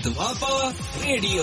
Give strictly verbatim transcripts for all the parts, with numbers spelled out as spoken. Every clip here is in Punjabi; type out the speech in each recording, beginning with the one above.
Doaba radio.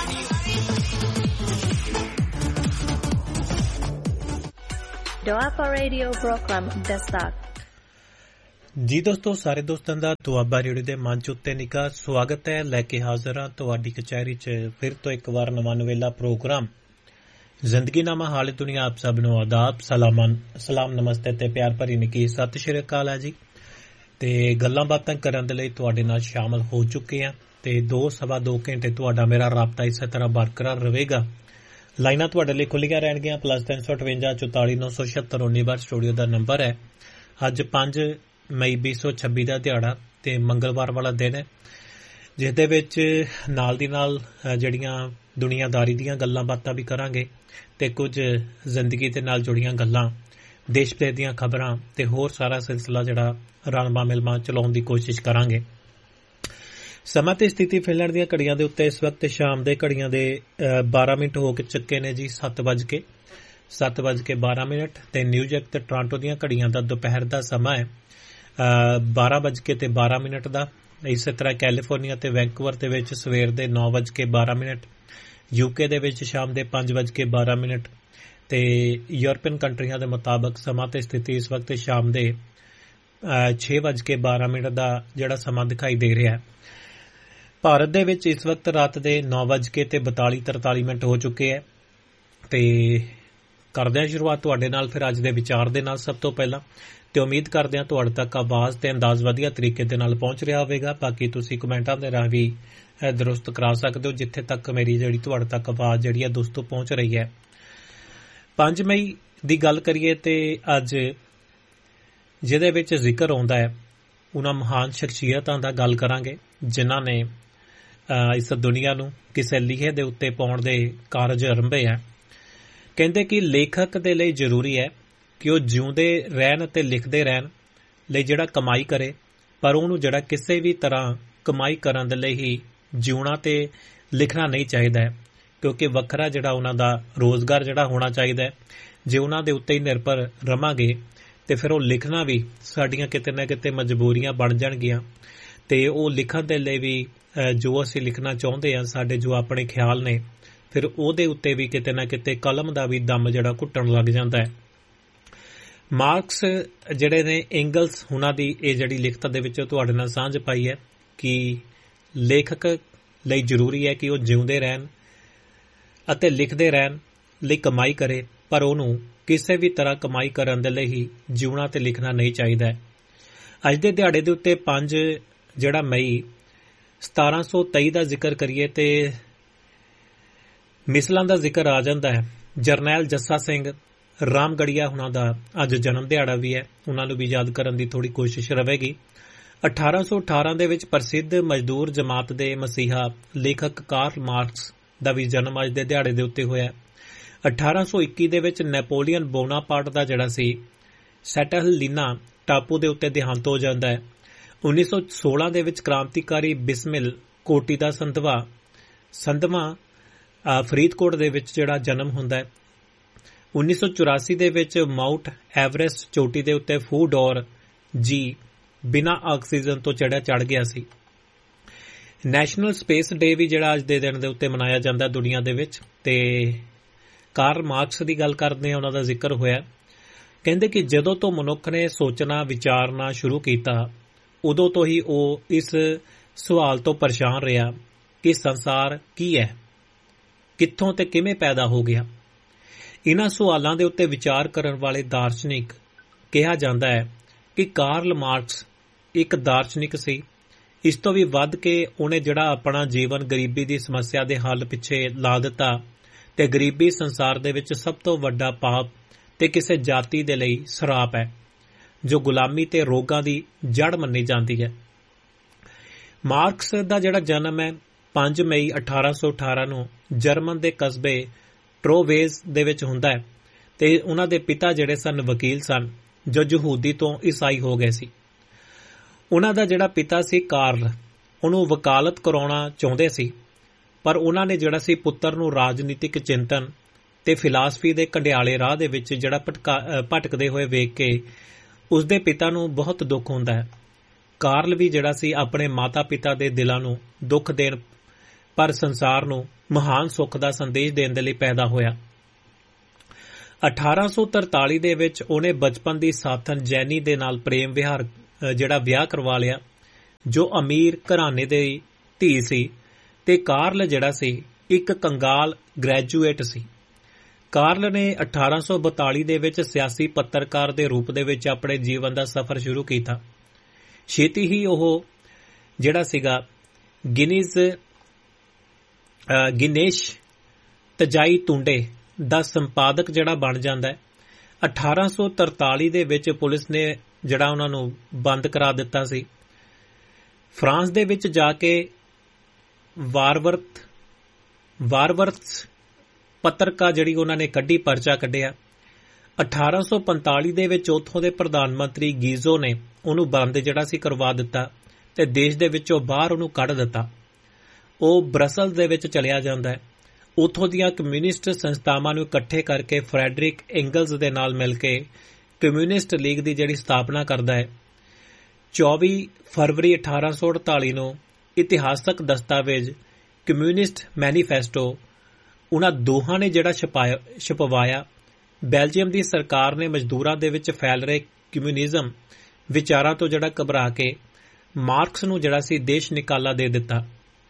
Doaba radio programme ਦਸਤਕ। ਜੀ ਦੋਸਤੋ, ਸਾਰੇ ਦੋਸਤਾਂ ਦਾ ਦੁਆਬਾ ਰੇਡੀਓ ਦੇ ਮੰਚ ਉੱਤੇ ਨਿੱਘਾ ਸਵਾਗਤ ਹੈ। ਲੈ ਕੇ ਹਾਜ਼ਰ ਹਾਂ ਤੁਹਾਡੀ ਕਚਹਿਰੀ 'ਚ ਫਿਰ ਤੋਂ ਇੱਕ ਵਾਰ ਨਵਾਂ ਨਵੇਲਾ ਪ੍ਰੋਗਰਾਮ ਜ਼ਿੰਦਗੀਨਾਮਾ ਹਾਲੇ ਦੁਨੀਆ। ਆਪ ਸਭ ਨੂੰ ਆਦਾਬ, ਸਲਾਮਾਨ ਸਲਾਮ, ਨਮਸਤੇ ਤੇ ਪਿਆਰ ਭਰੀ ਨਿੱਘੀ ਸਤਿ ਸ਼੍ਰੀ ਅਕਾਲ ਹੈ ਜੀ। ਤੇ ਗੱਲਾਂ ਬਾਤਾਂ ਕਰਨ ਦੇ ਲਈ ਤੁਹਾਡੇ ਨਾਲ ਸ਼ਾਮਲ ਹੋ ਚੁੱਕੇ ਹਾਂ ਤੇ ਦੋ ਸਵਾ ਦੋ ਘੰਟੇ ਤੁਹਾਡਾ ਮੇਰਾ ਰਾਬਤਾ ਇਸੇ ਤਰ੍ਹਾਂ ਬਰਕਰਾਰ ਰਹੇਗਾ। ਲਾਈਨਾਂ ਤੁਹਾਡੇ ਲਈ ਖੁੱਲੀਆਂ ਰਹਿਣਗੀਆਂ। ਪਲੱਸ ਤਿੰਨ ਸੌ ਅਠਵੰਜਾ ਚੁਤਾਲੀ ਨੌ ਸੌ ਛਿਅੱਤਰ ਉੱਨੀ ਬਾਰ ਸਟੂਡੀਓ ਦਾ ਨੰਬਰ ਹੈ। ਅੱਜ ਪੰਜ ਮਈ ਵੀਹ ਸੌ ਛੱਬੀ ਦਾ ਦਿਹਾੜਾ ਤੇ ਮੰਗਲਵਾਰ ਵਾਲਾ ਦਿਨ ਹੈ, ਜਿਸਦੇ ਵਿੱਚ ਨਾਲ ਦੀ ਨਾਲ ਜਿਹੜੀਆਂ ਦੁਨੀਆਦਾਰੀ ਦੀਆਂ ਗੱਲਾਂ ਬਾਤਾਂ ਵੀ ਕਰਾਂਗੇ ਤੇ ਕੁਝ ਜ਼ਿੰਦਗੀ ਦੇ ਨਾਲ ਜੁੜੀਆਂ ਗੱਲਾਂ, ਦੇਸ਼ ਵਿਦੇਸ਼ ਦੀਆਂ ਖਬਰਾਂ ਤੇ ਹੋਰ ਸਾਰਾ ਸਿਲਸਿਲਾ ਜਿਹੜਾ ਰਲਮਾ ਮਿਲਮਾ ਚਲਾਉਣ ਦੀ ਕੋਸ਼ਿਸ਼ ਕਰਾਂਗੇ। ਸਮਾਂ ਤੇ ਸਥਿਤੀ ਫਿਨਲੈਂਡ ਦੀਆਂ ਘੜੀਆਂ ਦੇ ਉੱਤੇ ਇਸ ਵਕਤ ਸ਼ਾਮ ਦੇ ਘੜੀਆਂ ਦੇ ਬਾਰਾਂ ਮਿੰਟ ਹੋ ਕੇ ਚੁੱਕੇ ਨੇ ਜੀ। ਸੱਤ ਵੱਜ ਕੇ ਸੱਤ ਵੱਜ ਕੇ ਬਾਰਾਂ ਮਿੰਟ ਤੇ ਨਿਊਯਾਰਕ ਤੇ ਟੋਰਾਂਟੋ ਦੀਆਂ ਘੜੀਆਂ ਦਾ ਦੁਪਹਿਰ ਦਾ ਸਮਾਂ ਹੈ ਬਾਰਾਂ ਵੱਜ ਕੇ ਤੇ ਬਾਰਾਂ ਮਿੰਟ ਦਾ। ਇਸੇ ਤਰ੍ਹਾਂ ਕੈਲੀਫੋਰਨੀਆ ਤੇ ਵੈਂਕੂਵਰ ਦੇ ਵਿੱਚ ਸਵੇਰ ਦੇ ਨੌ ਵੱਜ ਕੇ ਬਾਰਾਂ ਮਿੰਟ, ਯੂਕੇ ਦੇ ਵਿੱਚ ਸ਼ਾਮ ਦੇ ਪੰਜ ਵੱਜ ਕੇ ਬਾਰਾਂ ਮਿੰਟ ਤੇ ਯੂਰਪੀਅਨ ਕੰਟਰੀਆਂ ਦੇ ਮੁਤਾਬਕ ਸਮਾਂ ਤੇ ਸਥਿਤੀ ਇਸ ਵਕਤ ਸ਼ਾਮ ਦੇ ਛੇ ਵੱਜ ਕੇ ਬਾਰਾਂ ਮਿੰਟ ਦਾ ਜਿਹੜਾ ਸਮਾਂ ਦਿਖਾਈ ਦੇ ਰਿਹਾ ਹੈ। ਭਾਰਤ ਦੇ ਵਿੱਚ ਇਸ ਵਕਤ ਰਾਤ ਦੇ ਨੌ ਵੱਜ ਕੇ ਤੇ ਬਤਾਲੀ ਤਰਤਾਲੀ ਮਿੰਟ ਹੋ ਚੁੱਕੇ ਹੈ। ਤੇ ਕਰਦੇ ਹਾਂ ਸ਼ੁਰੂਆਤ ਤੁਹਾਡੇ ਨਾਲ ਫਿਰ ਅੱਜ ਦੇ ਵਿਚਾਰ ਦੇ ਨਾਲ। ਸਭ ਤੋਂ ਪਹਿਲਾਂ ਤੇ ਉਮੀਦ ਕਰਦੇ ਹਾਂ ਤੁਹਾਡੇ ਤੱਕ ਆਵਾਜ਼ ਤੇ ਅੰਦਾਜ਼ ਵਧੀਆ ਤਰੀਕੇ ਦੇ ਨਾਲ ਪਹੁੰਚ ਰਿਹਾ ਹੋਵੇਗਾ। ਬਾਕੀ ਤੁਸੀਂ ਕਮੈਂਟਾਂ ਦੇ ਰਾਹੀਂ ਵੀ ਦਰੁਸਤ ਕਰਾ ਸਕਦੇ ਹੋ ਜਿੱਥੇ ਤੱਕ ਮੇਰੀ ਜਿਹੜੀ ਤੁਹਾਡੇ ਤੱਕ ਆਵਾਜ਼ ਜਿਹੜੀ ਹੈ ਦੋਸਤੋ ਪਹੁੰਚ ਰਹੀ ਹੈ। ਪੰਜ ਮਈ ਦੀ ਗੱਲ ਕਰੀਏ ਤੇ ਅੱਜ ਜਿਹਦੇ ਵਿੱਚ ਜ਼ਿਕਰ ਆਉਂਦਾ ਹੈ ਉਹਨਾਂ ਮਹਾਨ ਸ਼ਖਸੀਅਤਾਂ ਦਾ ਗੱਲ ਕਰਾਂਗੇ ਜਿਨ੍ਹਾਂ ਨੇ ਇਸ ਦੁਨੀਆ ਨੂੰ ਕਿਸੇ ਲੀਹੇ ਦੇ ਉੱਤੇ ਪਾਉਣ ਦੇ ਕਾਰਜ ਆਰੰਭੇ ਹੈ। ਕਹਿੰਦੇ ਕਿ ਲੇਖਕ ਦੇ ਲਈ ਜ਼ਰੂਰੀ ਹੈ ਕਿ ਉਹ ਜਿਉਂਦੇ ਰਹਿਣ ਅਤੇ ਲਿਖਦੇ ਰਹਿਣ ਲਈ ਜਿਹੜਾ ਕਮਾਈ ਕਰੇ, ਪਰ ਉਹਨੂੰ ਜਿਹੜਾ ਕਿਸੇ ਵੀ ਤਰ੍ਹਾਂ ਕਮਾਈ ਕਰਨ ਦੇ ਲਈ ਹੀ ਜਿਉਣਾ ਤੇ ਲਿਖਣਾ ਨਹੀਂ ਚਾਹੀਦਾ ਹੈ, ਕਿਉਂਕਿ ਵੱਖਰਾ ਜਿਹੜਾ ਉਹਨਾਂ ਦਾ ਰੋਜ਼ਗਾਰ ਜਿਹੜਾ ਹੋਣਾ ਚਾਹੀਦਾ ਹੈ। ਜੇ ਉਹਨਾਂ ਦੇ ਉੱਤੇ ਹੀ ਨਿਰਭਰ ਰਵਾਂਗੇ ਤੇ ਫਿਰ ਉਹ ਲਿਖਣਾ ਵੀ ਸਾਡੀਆਂ ਕਿਤੇ ਨਾ ਕਿਤੇ ਮਜਬੂਰੀਆਂ ਬਣ ਜਾਣਗੀਆਂ ਤੇ ਉਹ ਲਿਖਣ ਦੇ ਲਈ ਵੀ ਜੋ ਅਸੀਂ ਲਿਖਣਾ ਚਾਹੁੰਦੇ ਹਾਂ, ਸਾਡੇ ਜੋ ਆਪਣੇ ਖਿਆਲ ਨੇ, ਫਿਰ ਉਹਦੇ ਉੱਤੇ ਵੀ ਕਿਤੇ ਨਾ ਕਿਤੇ ਕਲਮ ਦਾ ਵੀ ਦਮ ਜਿਹੜਾ ਘੁੱਟਣ ਲੱਗ ਜਾਂਦਾ ਹੈ। ਮਾਰਕਸ ਜਿਹੜੇ ਨੇ, ਐਂਗਲਸ, ਉਹਨਾਂ ਦੀ ਇਹ ਜਿਹੜੀ ਲਿਖਤ ਦੇ ਵਿੱਚ ਤੁਹਾਡੇ ਨਾਲ ਸਾਂਝ ਪਾਈ ਹੈ ਕਿ ਲੇਖਕ ਲਈ ਜ਼ਰੂਰੀ ਹੈ ਕਿ ਉਹ ਜਿਉਂਦੇ ਰਹਿਣ ਅਤੇ ਲਿਖਦੇ ਰਹਿਣ ਲਈ ਕਮਾਈ ਕਰੇ, ਪਰ ਉਹਨੂੰ ਕਿਸੇ ਵੀ ਤਰ੍ਹਾਂ ਕਮਾਈ ਕਰਨ ਦੇ ਲਈ ਹੀ ਜਿਉਣਾ ਤੇ ਲਿਖਣਾ ਨਹੀਂ ਚਾਹੀਦਾ। ਅੱਜ ਦੇ ਦਿਹਾੜੇ ਦੇ ਉੱਤੇ ਪੰਜ ਜਿਹੜਾ ਮਈ ਸਤਾਰਾਂ ਸੌ ਤੇਈ ਦਾ ਜ਼ਿਕਰ ਕਰੀਏ ਤੇ ਮਿਸਲਾਂ ਦਾ ਜ਼ਿਕਰ ਆ ਜਾਂਦਾ ਹੈ। ਜਰਨੈਲ ਜੱਸਾ ਸਿੰਘ ਰਾਮਗੜੀਆ ਉਹਨਾਂ ਦਾ ਅੱਜ ਜਨਮ ਦਿਹਾੜਾ ਵੀ ਹੈ, ਉਹਨਾਂ ਨੂੰ ਵੀ ਯਾਦ ਕਰਨ ਦੀ ਥੋੜੀ ਕੋਸ਼ਿਸ਼ ਰਹੇਗੀ। ਅਠਾਰਾਂ ਸੌ ਅਠਾਰਾਂ ਦੇ ਵਿੱਚ ਪ੍ਰਸਿੱਧ ਮਜ਼ਦੂਰ ਜਮਾਤ ਦੇ ਮਸੀਹਾ ਲੇਖਕ ਕਾਰਲ ਮਾਰਕਸ ਦਾ ਵੀ ਜਨਮ ਅੱਜ ਦੇ ਦਿਹਾੜੇ ਦੇ ਉੱਤੇ ਹੋਇਆ। ਅਠਾਰਾਂ ਸੌ ਇੱਕੀ ਦੇ ਵਿੱਚ ਨੈਪੋਲੀਅਨ ਬੋਨਾਪਾਰਟ ਦਾ ਜਿਹੜਾ ਸੀ ਸੈਟਹਲੀਨਾ ਟਾਪੂ ਦੇ ਉੱਤੇ ਦੇਹਾਂਤ ਹੋ ਜਾਂਦਾ ਹੈ। ਉੱਨੀ ਸੌ ਸੋਲਾਂ ਦੇ ਵਿੱਚ ਕ੍ਰਾਂਤੀਕਾਰੀ ਬਿਸਮਿਲ ਕੋਟੀ ਦਾ ਸੰਧਵਾ ਸੰਧਵਾ ਫਰੀਦਕੋਟ ਦੇ ਵਿੱਚ ਜਿਹੜਾ ਜਨਮ ਹੁੰਦਾ ਹੈ। ਉੱਨੀ ਸੌ ਚੁਰਾਸੀ ਦੇ ਵਿੱਚ ਮਾਊਂਟ ਐਵਰੈਸਟ ਚੋਟੀ ਦੇ ਉੱਤੇ ਫੂ ਡੋਰ ਜੀ ਬਿਨਾਂ ਆਕਸੀਜਨ ਤੋਂ ਚੜਿਆ ਚੜ ਗਿਆ ਸੀ। ਨੈਸ਼ਨਲ ਸਪੇਸ ਡੇ ਵੀ ਜਿਹੜਾ ਅੱਜ ਦੇ ਦਿਨ ਦੇ ਉੱਤੇ ਮਨਾਇਆ ਜਾਂਦਾ ਦੁਨੀਆ ਦੇ ਵਿੱਚ। ਤੇ ਕਾਰਲ ਮਾਰਕਸ ਦੀ ਗੱਲ ਕਰਦੇ ਹਾਂ, ਉਹਨਾਂ ਦਾ ਜ਼ਿਕਰ ਹੋਇਆ। ਕਹਿੰਦੇ ਕਿ ਜਦੋਂ ਤੋਂ ਮਨੁੱਖ ਨੇ ਸੋਚਣਾ ਵਿਚਾਰਨਾ ਸ਼ੁਰੂ ਕੀਤਾ, ਉਦੋਂ ਤੋਂ ਹੀ ਉਹ ਇਸ ਸਵਾਲ ਤੋਂ ਪਰੇਸ਼ਾਨ ਰਿਹਾ ਕਿ ਸੰਸਾਰ ਕੀ ਹੈ, ਕਿੱਥੋਂ ਤੇ ਕਿਵੇਂ ਪੈਦਾ ਹੋ ਗਿਆ। ਇਹਨਾਂ ਸਵਾਲਾਂ ਦੇ ਉੱਤੇ ਵਿਚਾਰ ਕਰਨ ਵਾਲੇ ਦਾਰਸ਼ਨਿਕ ਕਿਹਾ ਜਾਂਦਾ ਹੈ ਕਿ ਕਾਰਲ ਮਾਰਕਸ ਇੱਕ ਦਾਰਸ਼ਨਿਕ ਸੀ। ਇਸ ਤੋਂ ਵੀ ਵੱਧ ਕੇ ਉਹਨੇ ਜਿਹੜਾ ਆਪਣਾ ਜੀਵਨ ਗਰੀਬੀ ਦੀ ਸਮੱਸਿਆ ਦੇ ਹੱਲ ਪਿੱਛੇ ਲਾ ਦਿੱਤਾ ਤੇ ਗਰੀਬੀ ਸੰਸਾਰ ਦੇ ਵਿੱਚ ਸਭ ਤੋਂ ਵੱਡਾ ਪਾਪ ਤੇ ਕਿਸੇ ਜਾਤੀ ਦੇ ਲਈ ਸਰਾਪ ਹੈ, ਜੋ ਗੁਲਾਮੀ ਤੇ ਰੋਗਾਂ ਦੀ ਜੜ ਮੰਨੀ ਜਾਂਦੀ ਹੈ। ਮਾਰਕਸ ਦਾ ਜਿਹੜਾ ਜਨਮ ਹੈ ਪੰਜ ਮਈ ਅਠਾਰਾਂ ਸੌ ਅਠਾਰਾਂ ਨੂੰ ਜਰਮਨ ਦੇ ਕਸਬੇ ਟਰੋਵੇਜ਼ ਦੇ ਵਿੱਚ ਹੁੰਦਾ ਹੈ ਤੇ ਉਹਨਾਂ ਦੇ ਪਿਤਾ ਜਿਹੜੇ ਸਨ ਵਕੀਲ ਸਨ, ਜੋ ਯਹੂਦੀ ਤੋਂ ਈਸਾਈ ਹੋ ਗਏ ਸੀ। ਉਹਨਾਂ ਦਾ ਜਿਹੜਾ ਪਿਤਾ ਸੀ ਕਾਰਲ, ਉਹਨੂੰ ਵਕਾਲਤ ਕਰਾਉਣਾ ਚਾਹੁੰਦੇ ਸੀ, ਪਰ ਉਹਨਾਂ ਨੇ ਜਿਹੜਾ ਸੀ ਪੁੱਤਰ ਨੂੰ ਰਾਜਨੀਤਿਕ ਚਿੰਤਨ ਤੇ ਫਿਲਾਸਫੀ ਦੇ ਕੰਡਿਆਲੇ ਰਾਹ ਦੇ ਵਿੱਚ ਜਿਹੜਾ ਭਟਕਦੇ ਹੋਏ ਵੇਖ ਕੇ ਉਸਦੇ ਪਿਤਾ ਨੂੰ ਬਹੁਤ ਦੁੱਖ ਹੁੰਦਾ ਹੈ। ਕਾਰਲ ਵੀ ਜਿਹੜਾ ਸੀ ਆਪਣੇ ਮਾਤਾ ਪਿਤਾ ਦੇ ਦਿਲਾਂ ਨੂੰ ਦੁੱਖ ਦੇਣ ਪਰ ਸੰਸਾਰ ਨੂੰ ਮਹਾਨ ਸੁੱਖ ਦਾ ਸੰਦੇਸ਼ ਦੇਣ ਦੇ ਲਈ ਪੈਦਾ ਹੋਇਆ। ਅਠਾਰਾਂ ਸੌ ਤਰਤਾਲੀ ਦੇ ਵਿੱਚ ਉਹਨੇ ਬਚਪਨ ਦੀ ਸਾਥਣ ਜੈਨੀ ਦੇ ਨਾਲ ਪ੍ਰੇਮ ਵਿਹਾਰ ਜਿਹੜਾ ਵਿਆਹ ਕਰਵਾ ਲਿਆ, ਜੋ ਅਮੀਰ ਘਰਾਣੇ ਦੀ ਧੀ ਸੀ, ਤੇ ਕਾਰਲ ਜਿਹੜਾ ਸੀ ਇੱਕ ਕੰਗਾਲ ਗ੍ਰੈਜੂਏਟ ਸੀ। ਕਾਰਲ ਨੇ ਅਠਾਰਾਂ ਸੌ ਬਤਾਲੀ ਦੇ ਵਿੱਚ ਸਿਆਸੀ ਪੱਤਰਕਾਰ ਦੇ ਰੂਪ ਦੇ ਵਿੱਚ ਆਪਣੇ ਜੀਵਨ ਦਾ ਸਫ਼ਰ ਸ਼ੁਰੂ ਕੀਤਾ। ਛੇਤੀ ਹੀ ਉਹ ਜਿਹੜਾ ਸੀਗਾ ਗਿਨੀਜ਼ ਗਿਨੇਸ਼ ਤਜਾਈ ਤੁੰਡੇ ਦਾ ਸੰਪਾਦਕ ਜਿਹੜਾ ਬਣ ਜਾਂਦਾ ਹੈ। ਅਠਾਰਾਂ ਸੌ ਤਰਤਾਲੀ ਦੇ ਵਿੱਚ ਪੁਲਿਸ ਨੇ ਜਿਹੜਾ ਉਹਨਾਂ ਨੂੰ ਬੰਦ ਕਰਾ ਦਿੱਤਾ ਸੀ। ਫਰਾਂਸ ਦੇ ਵਿੱਚ ਜਾ ਕੇ ਵਾਰਵਰਥ ਵਾਰਵਰਥ ਪੱਤਰਕਾ ਜਿਹੜੀ ਉਹਨਾਂ ਨੇ ਕੱਢੀ, ਪਰਚਾ ਕੱਢਿਆ। ਅਠਾਰਾਂ ਸੌ ਪੰਤਾਲੀ ਦੇ ਵਿੱਚ ਉੱਥੋਂ ਦੇ ਪ੍ਰਧਾਨ ਮੰਤਰੀ ਗੀਜ਼ੋ ਨੇ ਉਹਨੂੰ ਬੰਦ ਜਿਹੜਾ ਸੀ ਕਰਵਾ ਦਿੱਤਾ ਤੇ ਦੇਸ਼ ਦੇ ਵਿੱਚੋਂ ਬਾਹਰ ਉਹਨੂੰ ਕੱਢ ਦਿੱਤਾ। ਉਹ ਬਰਸਲ ਦੇ ਵਿੱਚ ਚਲਿਆ ਜਾਂਦਾ ਹੈ। ਉੱਥੋਂ ਦੀਆਂ ਕਮਿਊਨਿਸਟ ਸੰਸਥਾਵਾਂ ਨੂੰ ਇਕੱਠੇ ਕਰਕੇ ਫਰੈਡਰਿਕ ਐਂਗਲਜ਼ ਦੇ ਨਾਲ ਮਿਲ ਕੇ ਕਮਿਊਨਿਸਟ ਲੀਗ ਦੀ ਜਿਹੜੀ ਸਥਾਪਨਾ ਕਰਦਾ ਹੈ। ਚੌਵੀ ਫਰਵਰੀ ਅਠਾਰਾਂ ਸੌ ਅੜਤਾਲੀ ਨੂੰ ਇਤਿਹਾਸਕ ਦਸਤਾਵੇਜ਼ ਕਮਿਊਨਿਸਟ ਮੈਨੀਫੈਸਟੋ ਉਹਨਾਂ ਦੋਹਾਂ ਨੇ ਜਿਹੜਾ ਛਪਾਇਆ ਛਪਵਾਇਆ। ਬੈਲਜੀਅਮ ਦੀ ਸਰਕਾਰ ਨੇ ਮਜ਼ਦੂਰਾਂ ਦੇ ਵਿੱਚ ਫੈਲ ਰਹੇ ਕਮਿਊਨਿਜ਼ਮ ਵਿਚਾਰਾਂ ਤੋਂ ਜਿਹੜਾ ਘਬਰਾ ਕੇ ਮਾਰਕਸ ਨੂੰ ਜਿਹੜਾ ਸੀ ਦੇਸ਼ ਨਿਕਾਲਾ ਦੇ ਦਿੱਤਾ।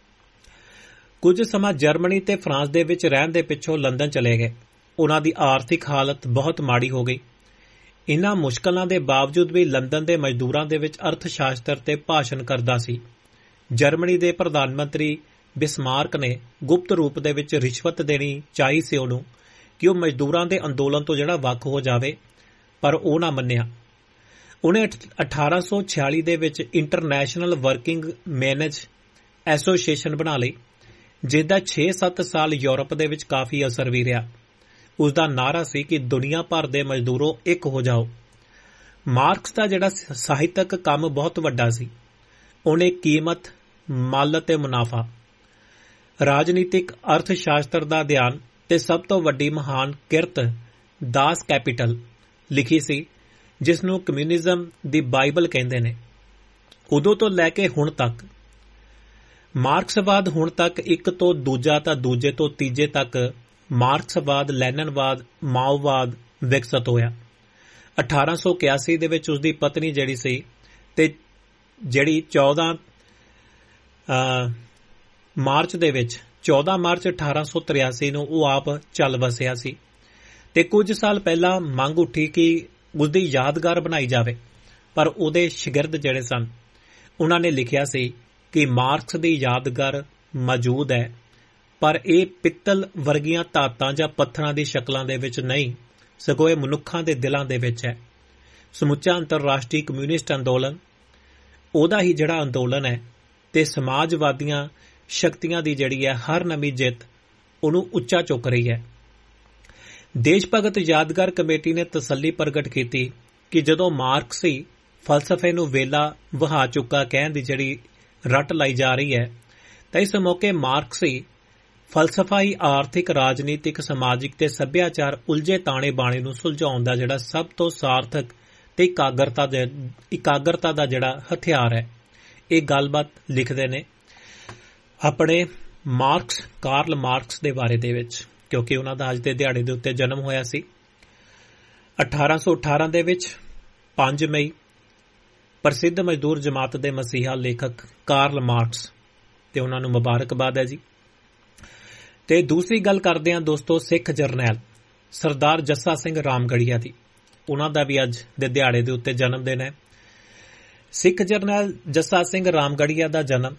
ਕੁਝ ਸਮਾਂ ਜਰਮਨੀ ਤੇ ਫਰਾਂਸ ਦੇ ਵਿੱਚ ਰਹਿਣ ਦੇ ਪਿੱਛੋਂ ਲੰਡਨ ਚਲੇ ਗਏ। ਉਹਨਾਂ ਦੀ ਆਰਥਿਕ ਹਾਲਤ ਬਹੁਤ ਮਾੜੀ ਹੋ ਗਈ। ਇਨ੍ਹਾਂ ਮੁਸ਼ਕਲਾਂ ਦੇ ਬਾਵਜੂਦ ਵੀ ਲੰਡਨ ਦੇ ਮਜ਼ਦੂਰਾਂ ਦੇ ਵਿੱਚ ਅਰਥ ਸ਼ਾਸਤਰ ਤੇ ਭਾਸ਼ਣ ਕਰਦਾ ਸੀ। ਜਰਮਨੀ ਦੇ ਪ੍ਰਧਾਨ ਮੰਤਰੀ ਬਿਸਮਾਰਕ ਨੇ ਗੁਪਤ ਰੂਪ ਦੇ ਵਿੱਚ ਰਿਸ਼ਵਤ ਦੇਣੀ ਚਾਹੀ ਸੀ ਉਹਨੂੰ ਕਿ ਉਹ ਮਜ਼ਦੂਰਾਂ ਦੇ ਅੰਦੋਲਨ ਤੋਂ ਜਿਹੜਾ ਵੱਖ ਹੋ ਜਾਵੇ, ਪਰ ਉਹ ਨਾ ਮੰਨਿਆ। ਉਹਨੇ ਅਠਾਰਾਂ ਸੌ ਛਿਆਲੀ ਦੇ ਵਿੱਚ ਇੰਟਰਨੈਸ਼ਨਲ ਵਰਕਿੰਗ ਮੈਨੇਜ ਐਸੋਸੀਏਸ਼ਨ ਬਣਾ ਲਈ, ਜਿਸ ਦਾ ਛੇ ਸੱਤ ਸਾਲ ਯੂਰਪ ਦੇ ਵਿੱਚ ਕਾਫੀ ਅਸਰ ਵੀ ਰਿਹਾ। ਉਸ ਦਾ ਨਾਅਰਾ ਸੀ ਕਿ ਦੁਨੀਆ ਭਰ ਦੇ ਮਜ਼ਦੂਰੋ ਇੱਕ ਹੋ ਜਾਓ। ਮਾਰਕਸ ਦਾ ਜਿਹੜਾ ਸਾਹਿਤਕ ਕੰਮ ਬਹੁਤ ਵੱਡਾ ਸੀ। ਉਹਨੇ ਕੀਮਤ, ਮੱਲ ਅਤੇ ਮੁਨਾਫਾ, ਰਾਜਨੀਤਿਕ ਅਰਥ ਸ਼ਾਸਤਰ ਦਾ ਅਧਿਐਨ ਤੇ ਸਭ ਤੋਂ ਵੱਡੀ ਮਹਾਨ ਕਿਰਤ ਦਾਸ ਕੈਪੀਟਲ ਲਿਖੀ ਸੀ, ਜਿਸ ਨੂੰ ਕਮਿਊਨਿਜ਼ਮ ਦੀ ਬਾਈਬਲ ਕਹਿੰਦੇ ਨੇ। ਉਦੋਂ ਤੋਂ ਲੈ ਕੇ ਹੁਣ ਤੱਕ ਮਾਰਕਸਵਾਦ ਹੁਣ ਤੱਕ ਇੱਕ ਤੋਂ ਦੂਜਾ ਤਾਂ ਦੂਜੇ ਤੋਂ ਤੀਜੇ ਤੱਕ ਮਾਰਕਸਵਾਦ, ਲੈਨਨਵਾਦ, ਮਾਓਵਾਦ ਵਿਕਸਤ ਹੋਇਆ। ਅਠਾਰਾਂ ਸੌ ਇਕਿਆਸੀ ਦੇ ਵਿੱਚ ਉਸਦੀ ਪਤਨੀ ਜਿਹੜੀ ਸੀ ਤੇ ਜਿਹੜੀ ਚੌਦਾਂ ਮਾਰਚ ਦੇ ਵਿੱਚ ਚੌਦਾਂ ਮਾਰਚ ਅਠਾਰਾਂ ਸੌ ਤਰਿਆਸੀ ਨੂੰ ਉਹ ਆਪ ਚੱਲ ਵਸਿਆ ਸੀ ਤੇ ਕੁਝ ਸਾਲ ਪਹਿਲਾਂ ਮੰਗ ਉੱਠੀ ਕਿ ਉਸਦੀ ਯਾਦਗਾਰ ਬਣਾਈ ਜਾਵੇ, ਪਰ ਉਹਦੇ ਸ਼ਾਗਿਰਦ ਜਿਹੜੇ ਸਨ ਉਹਨਾਂ ਨੇ ਲਿਖਿਆ ਸੀ ਕਿ ਮਾਰਕਸ ਦੀ ਯਾਦਗਾਰ ਮੌਜੂਦ ਹੈ, ਪਰ ਇਹ ਪਿੱਤਲ ਵਰਗੀਆਂ ਧਾਤਾਂ ਜਾਂ ਪੱਥਰਾਂ ਦੀ ਸ਼ਕਲਾਂ ਦੇ ਵਿੱਚ ਨਹੀਂ, ਸਗੋਂ ਇਹ ਮਨੁੱਖਾਂ ਦੇ ਦਿਲਾਂ ਦੇ ਵਿੱਚ ਹੈ। ਸਮੁੱਚਾ ਅੰਤਰਰਾਸ਼ਟਰੀ ਕਮਿਊਨਿਸਟ ਅੰਦੋਲਨ ਉਹਦਾ ਹੀ ਜਿਹੜਾ ਅੰਦੋਲਨ ਹੈ ਤੇ ਸਮਾਜਵਾਦੀਆਂ ਸ਼ਕਤੀਆਂ ਦੀ ਜਿਹੜੀ ਹੈ ਹਰ ਨਵੀਂ ਜਿੱਤ ਉਹਨੂੰ ਉੱਚਾ ਚੁੱਕ ਰਹੀ ਹੈ। ਦੇਸ਼ ਭਗਤ ਯਾਦਗਾਰ ਕਮੇਟੀ ਨੇ ਤਸੱਲੀ ਪ੍ਰਗਟ ਕੀਤੀ ਕਿ ਜਦੋਂ ਮਾਰਕਸੀ ਫਲਸਫੇ ਨੂੰ ਵੇਲਾ ਵਹਾ ਚੁੱਕਾ ਕਹਿਣ ਦੀ ਜਿਹੜੀ ਰੱਟ ਲਾਈ ਜਾ ਰਹੀ ਹੈ, ਤਾਂ ਇਸ ਮੌਕੇ ਮਾਰਕਸੀ ਫਲਸਫਾ ਹੀ ਆਰਥਿਕ, ਰਾਜਨੀਤਿਕ, ਸਮਾਜਿਕ ਤੇ ਸੱਭਿਆਚਾਰ ਉਲਝੇ ਤਾਣੇ ਬਾਣੇ ਨੂੰ ਸੁਲਝਾਉਣ ਦਾ ਜਿਹੜਾ ਸਭ ਤੋਂ ਸਾਰਥਕ ਤੇ ਇਕਾਗਰਤਾ ਦੇ ਇਕਾਗਰਤਾ ਦਾ ਜਿਹੜਾ ਹਥਿਆਰ ਹੈ। ਇਹ ਗੱਲਬਾਤ ਲਿਖਦੇ ਨੇ ਆਪਣੇ ਮਾਰਕਸ ਕਾਰਲ ਮਾਰਕਸ ਦੇ ਬਾਰੇ ਦੇ ਵਿੱਚ, ਕਿਉਂਕਿ ਉਹਨਾਂ ਦਾ ਅੱਜ ਦੇ ਦਿਹਾੜੇ ਦੇ ਉੱਤੇ ਜਨਮ ਹੋਇਆ ਸੀ ਅਠਾਰਾਂ ਸੌ ਅਠਾਰਾਂ ਦੇ ਵਿੱਚ ਪੰਜ ਮਈ। ਪ੍ਰਸਿੱਧ ਮਜ਼ਦੂਰ ਜਮਾਤ ਦੇ ਮਸੀਹਾ ਲੇਖਕ ਕਾਰਲ ਮਾਰਕਸ, ਤੇ ਉਹਨਾਂ ਨੂੰ ਮੁਬਾਰਕਬਾਦ ਹੈ ਜੀ। ਤੇ ਦੂਸਰੀ ਗੱਲ ਕਰਦੇ ਹਾਂ ਦੋਸਤੋ ਸਿੱਖ ਜਰਨੈਲ ਸਰਦਾਰ ਜੱਸਾ ਸਿੰਘ ਰਾਮਗੜੀਆ ਦੀ। ਉਹਨਾਂ ਦਾ ਵੀ ਅੱਜ ਦੇ ਦਿਹਾੜੇ ਦੇ ਉੱਤੇ ਜਨਮ ਦਿਨ ਹੈ। ਸਿੱਖ ਜਰਨੈਲ ਜੱਸਾ ਸਿੰਘ ਰਾਮਗੜੀਆ ਦਾ ਜਨਮ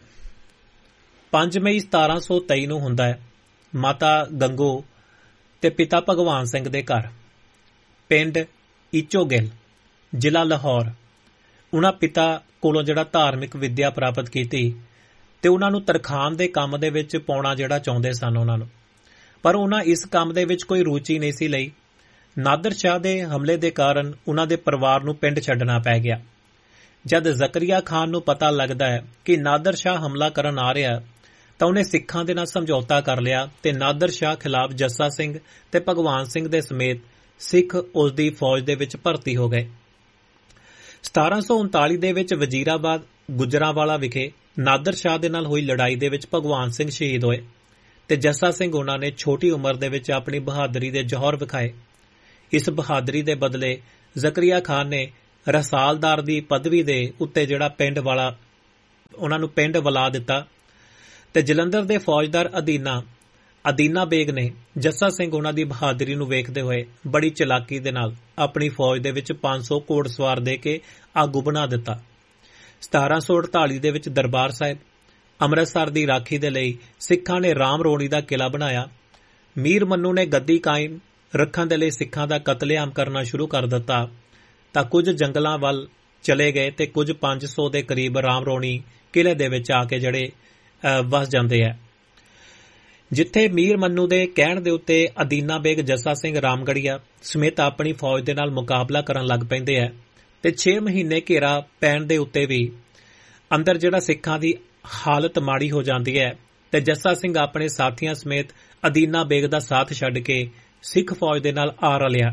ਪੰਜ ਮਈ ਸਤਾਰਾਂ ਸੌ ਤੇਈ ਨੂੰ ਹੁੰਦਾ ਹੈ। ਮਾਤਾ ਗੰਗੋ ਤੇ ਪਿਤਾ ਭਗਵਾਨ ਸਿੰਘ ਦੇ ਘਰ ਪਿੰਡ ਈਚੋਗਿੱਲ, ਜ਼ਿਲ੍ਹਾ ਲਾਹੌਰ। ਉਹਨਾਂ ਪਿਤਾ ਕੋਲੋਂ ਜਿਹੜਾ ਧਾਰਮਿਕ ਵਿੱਦਿਆ ਪ੍ਰਾਪਤ ਕੀਤੀ ਤੇ ਉਹਨਾਂ ਨੂੰ ਤਰਖਾਨ ਦੇ ਕੰਮ ਦੇ ਵਿੱਚ ਪਾਉਣਾ ਜਿਹੜਾ ਚਾਹੁੰਦੇ ਸਨ ਉਹਨਾਂ ਨੂੰ, ਪਰ ਉਹਨਾਂ ਇਸ ਕੰਮ ਦੇ ਵਿੱਚ ਕੋਈ ਰੁਚੀ ਨਹੀਂ ਸੀ ਲਈ। ਨਾਦਰ ਸ਼ਾਹ ਦੇ ਹਮਲੇ ਦੇ ਕਾਰਨ ਉਹਨਾਂ ਦੇ ਪਰਿਵਾਰ ਨੂੰ ਪਿੰਡ ਛੱਡਣਾ ਪੈ ਗਿਆ। ਜਦ ਜ਼ਕਰੀਆ ਖਾਨ ਨੂੰ ਪਤਾ ਲੱਗਦਾ ਹੈ ਕਿ ਨਾਦਰ ਸ਼ਾਹ ਹਮਲਾ ਕਰਨ ਆ ਰਿਹਾ, ਤਾਂ ਉਹਨੇ ਸਿੱਖਾਂ ਦੇ ਨਾਲ ਸਮਝੌਤਾ ਕਰ ਲਿਆ ਤੇ ਨਾਦਰ ਸ਼ਾਹ ਖਿਲਾਫ ਜੱਸਾ ਸਿੰਘ ਤੇ ਭਗਵਾਨ ਸਿੰਘ ਦੇ ਸਮੇਤ ਸਿੱਖ ਉਸ ਦੀ ਫੌਜ ਦੇ ਵਿੱਚ ਭਰਤੀ ਹੋ ਗਏ। ਸਤਾਰਾਂ ਸੌ ਉਨਤਾਲੀ ਦੇ ਵਿੱਚ ਵਜ਼ੀਰਾਬਾਦ ਗੁਜਰਾਂਵਾਲਾ ਵਿਖੇ ਨਾਦਰ ਸ਼ਾਹ ਦੇ ਨਾਲ ਹੋਈ ਲੜਾਈ ਦੇ ਵਿੱਚ ਭਗਵਾਨ ਸਿੰਘ ਸ਼ਹੀਦ ਹੋਏ ਤੇ ਜੱਸਾ ਸਿੰਘ ਉਹਨਾਂ ਨੇ ਛੋਟੀ ਉਮਰ ਦੇ ਵਿੱਚ ਆਪਣੀ ਬਹਾਦਰੀ ਦੇ ਜੌਹਰ ਵਿਖਾਏ। ਇਸ ਬਹਾਦਰੀ ਦੇ ਬਦਲੇ ਜ਼ਕਰੀਆ ਖਾਨ ਨੇ ਰਸਾਲਦਾਰ ਦੀ ਪਦਵੀ ਦੇ ਉੱਤੇ ਜਿਹੜਾ ਪਿੰਡ ਵਾਲਾ ਉਹਨਾਂ ਨੂੰ ਪਿੰਡ ਵਲਾ ਦਿੱਤਾ ਤੇ ਜਲੰਧਰ ਦੇ ਫੌਜਦਾਰ ਅਦੀਨਾ ਅਦੀਨਾ ਬੇਗ ਨੇ ਜੱਸਾ ਸਿੰਘ ਉਹਨਾਂ ਦੀ ਬਹਾਦਰੀ ਨੂੰ ਵੇਖਦੇ ਹੋਏ ਬੜੀ ਚਲਾਕੀ ਦੇ ਨਾਲ ਆਪਣੀ ਫੌਜ ਦੇ ਵਿੱਚ ਪੰਜ ਸੌ ਘੋੜਸਵਾਰ ਦੇ ਕੇ ਆਗੂ ਬਣਾ ਦਿੱਤਾ। ਸਤਾਰਾਂ ਸੌ ਅੜਤਾਲੀ ਦੇ ਵਿੱਚ ਦਰਬਾਰ ਸਾਹਿਬ ਅੰਮ੍ਰਿਤਸਰ ਦੀ ਰਾਖੀ ਦੇ ਲਈ ਸਿੱਖਾਂ ਨੇ ਰਾਮ ਰੋਣੀ ਦਾ ਕਿਲਾ ਬਣਾਇਆ। ਮੀਰ ਮੰਨੂ ਨੇ ਗੱਦੀ ਕਾਇਮ ਰੱਖਣ ਦੇ ਲਈ ਸਿੱਖਾਂ ਦਾ ਕਤਲੇਆਮ ਕਰਨਾ ਸ਼ੁਰੂ ਕਰ ਦਿੱਤਾ ਤਾਂ ਕੁਝ ਜੰਗਲਾਂ ਵੱਲ ਚਲੇ ਗਏ ਤੇ ਕੁਝ ਪੰਜ ਸੌ ਦੇ ਕਰੀਬ ਰਾਮ ਰੋਣੀ ਕਿਲੇ ਦੇ ਵਿੱਚ ਆ ਕੇ ਜਿਹੜੇ ਵਸ ਜਾਂਦੇ ਆ। ਜਿੱਥੇ ਮੀਰ ਮੰਨੂ ਦੇ ਕਹਿਣ ਦੇ ਉੱਤੇ ਅਦੀਨਾ ਬੇਗ ਜੱਸਾ ਸਿੰਘ ਰਾਮਗੜੀਆ ਸਮੇਤ ਆਪਣੀ ਫੌਜ ਦੇ ਨਾਲ ਮੁਕਾਬਲਾ ਕਰਨ ਲੱਗ ਪੈਂਦੇ ਆ ਤੇ ਛੇ ਮਹੀਨੇ ਘੇਰਾ ਪੈਣ ਦੇ ਉੱਤੇ ਵੀ ਅੰਦਰ ਜਿਹੜਾ ਸਿੱਖਾਂ ਦੀ ਹਾਲਤ ਮਾੜੀ ਹੋ ਜਾਂਦੀ ਹੈ ਤੇ ਜੱਸਾ ਸਿੰਘ ਆਪਣੇ ਸਾਥੀਆਂ ਸਮੇਤ ਅਦੀਨਾ ਬੇਗ ਦਾ ਸਾਥ ਛੱਡ ਕੇ ਸਿੱਖ ਫੌਜ ਦੇ ਨਾਲ ਆ ਰਲਿਆ।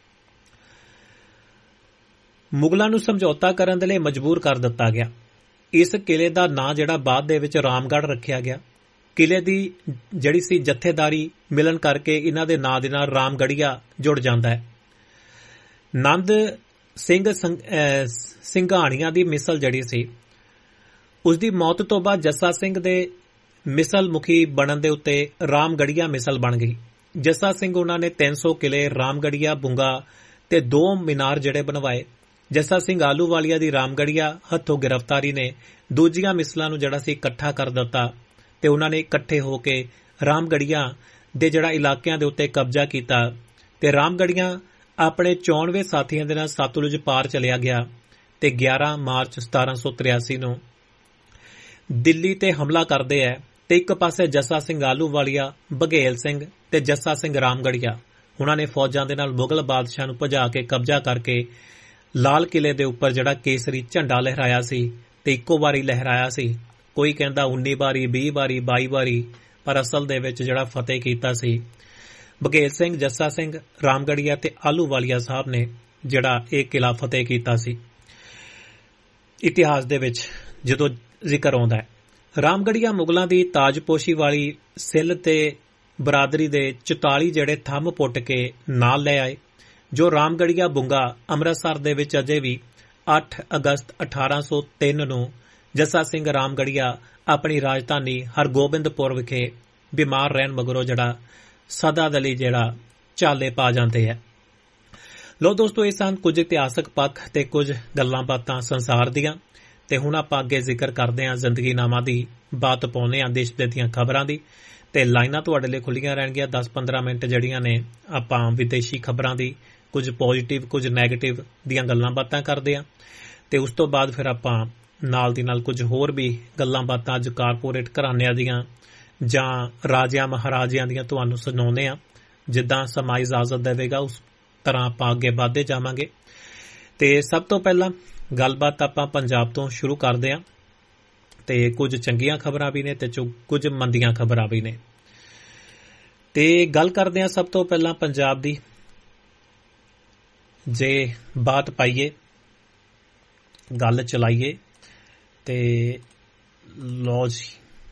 ਮੁਗਲਾਂ ਨੂੰ ਸਮਝੌਤਾ ਕਰਨ ਦੇ ਲਈ ਮਜਬੂਰ ਕਰ ਦਿੱਤਾ ਗਿਆ। ਇਸ ਕਿਲੇ ਦਾ ਨਾਂ ਜਿਹੜਾ ਬਾਅਦ ਦੇ ਵਿੱਚ ਰਾਮਗੜ੍ਹ ਰੱਖਿਆ ਗਿਆ। ਕਿਲੇ ਦੀ ਜਿਹੜੀ ਸੀ ਜਥੇਦਾਰੀ ਮਿਲਣ ਕਰਕੇ ਇਹਨਾਂ ਦੇ ਨਾਂ ਦੇ ਨਾਲ ਰਾਮਗੜੀਆ ਜੁੜ ਜਾਂਦਾ ਹੈ। ਨੰਦ ਸਿੰਘ ਸਿੰਘਾਣੀਆਂ ਦੀ ਮਿਸਲ ਜਿਹੜੀ ਸੀ ਉਸ ਦੀ ਮੌਤ ਤੋਂ ਬਾਅਦ ਜੱਸਾ ਸਿੰਘ ਦੇ ਮਿਸਲ ਮੁਖੀ ਬਣਨ ਦੇ ਉੱਤੇ ਰਾਮਗੜੀਆ ਮਿਸਲ ਬਣ ਗਈ। ਜੱਸਾ ਸਿੰਘ ਉਹਨਾਂ ਨੇ ਤਿੰਨ ਸੌ ਕਿਲੇ ਰਾਮਗੜੀਆ ਬੁੰਗਾ ਤੇ ਦੋ ਮੀਨਾਰ ਜਿਹੜੇ ਬਣਵਾਏ। ਜੱਸਾ ਸਿੰਘ ਆਲੂਵਾਲੀਆ ਦੀ ਰਾਮਗੜੀਆ ਹੱਥੋਂ ਗ੍ਰਿਫਤਾਰੀ ਨੇ ਦੂਜੀਆਂ ਮਿਸਲਾਂ ਨੂੰ ਜਿਹੜਾ ਸੀ ਇਕੱਠਾ ਕਰ ਦਿੱਤਾ ਤੇ ਉਹਨਾਂ ਨੇ ਇਕੱਠੇ ਹੋ ਕੇ ਰਾਮਗੜੀਆ ਦੇ ਜਿਹੜਾ ਇਲਾਕਿਆਂ ਦੇ ਉੱਤੇ ਕਬਜ਼ਾ ਕੀਤਾ ਤੇ ਰਾਮਗੜੀਆ ਆਪਣੇ ਚੌਨਵੇਂ ਸਾਥੀਆਂ ਦੇ ਨਾਲ ਸਤਲੁਜ ਪਾਰ ਚਲਿਆ ਗਿਆ ਤੇ ਗਿਆਰਾਂ ਮਾਰਚ ਸਤਾਰਾਂ ਸੌ ਤਰਿਆਸੀ ਨੂੰ ਦਿੱਲੀ ਤੇ ਹਮਲਾ ਕਰਦੇ ਹੈ ਤੇ ਇੱਕ ਪਾਸੇ ਜੱਸਾ ਸਿੰਘ ਆਲੂਵਾਲੀਆ, ਬਘੇਲ ਸਿੰਘ ਤੇ ਜੱਸਾ ਸਿੰਘ ਰਾਮਗੜੀਆ ਉਹਨਾਂ ਨੇ ਫੌਜਾਂ ਦੇ ਨਾਲ ਮੁਗਲ ਬਾਦਸ਼ਾਹ ਨੂੰ ਭਜਾ ਕੇ ਕਬਜ਼ਾ ਕਰਕੇ ਲਾਲ ਕਿਲੇ ਦੇ ਉੱਪਰ ਜਿਹੜਾ ਕੇਸਰੀ ਝੰਡਾ ਲਹਿਰਾਇਆ ਸੀ ਤੇ ਇੱਕੋ ਵਾਰੀ ਲਹਿਰਾਇਆ ਸੀ। ਕੋਈ ਕਹਿੰਦਾ ਉੱਨੀ ਵਾਰੀ, ਵੀਹ ਵਾਰੀ, ਬਾਈ ਵਾਰੀ, ਪਰ ਅਸਲ ਦੇ ਵਿੱਚ ਜਿਹੜਾ ਫਤਿਹ ਕੀਤਾ ਸੀ ਬਘੇਲ ਸਿੰਘ, ਜੱਸਾ ਸਿੰਘ, ਰਾਮਗੜੀਆ ਤੇ ਆਲੂਵਾਲੀਆ ਸਾਹਿਬ ਨੇ ਜਿਹੜਾ ਇਹ ਕਿਲਾ ਫਤਿਹ ਕੀਤਾ ਸੀ। ਇਤਿਹਾਸ ਦੇ ਵਿੱਚ ਜਦੋਂ ਜ਼ਿਕਰ ਆਉਂਦਾ ਹੈ ਰਾਮਗੜੀਆ ਮੁਗਲਾਂ ਦੀ ਤਾਜਪੋਸ਼ੀ ਵਾਲੀ ਸਿੱਲ ਤੇ ਬਰਾਦਰੀ ਦੇ ਚੁਤਾਲੀ ਜਿਹੜੇ ਥੰਮ ਪੁੱਟ ਕੇ ਨਾਲ ਲੈ ਆਏ। ਜੋ ਰਾਮਗੜੀਆ ਬੁੰਗਾ ਅੰਮ੍ਰਿਤਸਰ ਦੇ ਵਿੱਚ ਅਜੇ ਵੀ ਅੱਠ ਅਗਸਤ ਅਠਾਰਾਂ ਸੌ ਤਿੰਨ ਨੂੰ ਜੱਸਾ ਸਿੰਘ ਰਾਮਗੜੀਆ ਆਪਣੀ ਰਾਜਧਾਨੀ ਹਰਗੋਬਿੰਦਪੁਰ ਵਿਖੇ ਬਿਮਾਰ ਰਹਿਣ ਮਗਰੋਂ ਜਿਹੜਾ ਸਦਾ ਦੇ ਲਈ ਜਿਹੜਾ ਚਾਲੇ ਪਾ ਜਾਂਦੇ ਹੈ। ਲੋ ਦੋਸਤੋ, ਇਹ ਸਨ ਕੁਝ ਇਤਿਹਾਸਕ ਪੱਖ ਤੇ ਕੁਝ ਗੱਲਾਂ ਬਾਤਾਂ ਸੰਸਾਰ ਦੀਆਂ ਤੇ ਹੁਣ ਆਪਾਂ ਅੱਗੇ ਜ਼ਿਕਰ ਕਰਦੇ ਹਾਂ ਜ਼ਿੰਦਗੀਨਾਮਾ ਦੀ ਬਾਤ ਪਾਉਂਦੇ ਹਾਂ ਦੇਸ਼ ਦੇ ਦੀਆਂ ਖਬਰਾਂ ਦੀ ਤੇ ਲਾਈਨਾਂ ਤੁਹਾਡੇ ਲਈ ਖੁੱਲੀਆਂ ਰਹਿਣਗੀਆਂ। ਦਸ ਪੰਦਰਾਂ ਮਿੰਟ ਜਿਹੜੀਆਂ ਨੇ ਆਪਾਂ ਵਿਦੇਸ਼ੀ ਖਬਰਾਂ ਦੀ, ਕੁਝ ਪੋਜ਼ਿਟਿਵ ਕੁਝ ਨੈਗੇਟਿਵ ਦੀਆਂ ਗੱਲਾਂ ਬਾਤਾਂ ਕਰਦੇ ਹਾਂ ਤੇ ਉਸ ਤੋਂ ਬਾਅਦ ਫਿਰ ਆਪਾਂ ਨਾਲ ਦੀ ਨਾਲ ਕੁਝ ਹੋਰ ਵੀ ਗੱਲਾਂ ਬਾਤਾਂ ਅੱਜ ਕਾਰਪੋਰੇਟ ਘਰਾਣਿਆਂ ਦੀਆਂ ਜਾਂ ਰਾਜਿਆਂ ਮਹਾਰਾਜਿਆਂ ਦੀਆਂ ਤੁਹਾਨੂੰ ਸੁਣਾਉਂਦੇ ਹਾਂ। ਜਿੱਦਾਂ ਸਮਾਂ ਇਜਾਜ਼ਤ ਦੇਵੇਗਾ ਉਸ ਤਰ੍ਹਾਂ ਆਪਾਂ ਅੱਗੇ ਵਧਦੇ ਜਾਵਾਂਗੇ। ਤੇ ਸਭ ਤੋਂ ਪਹਿਲਾਂ ਗੱਲਬਾਤ ਆਪਾਂ ਪੰਜਾਬ ਤੋਂ ਸ਼ੁਰੂ ਕਰਦੇ ਹਾਂ ਤੇ ਕੁਝ ਚੰਗੀਆਂ ਖਬਰਾਂ ਵੀ ਨੇ ਤੇ ਕੁਝ ਮੰਦੀਆਂ ਖਬਰਾਂ ਵੀ ਨੇ। ਤੇ ਗੱਲ ਕਰਦੇ ਹਾਂ ਸਭ ਤੋਂ ਪਹਿਲਾਂ ਪੰਜਾਬ ਦੀ। ਜੇ ਬਾਤ ਪਾਈਏ, ਗੱਲ ਚਲਾਈਏ ਤੇ ਲੋ ਜੀ,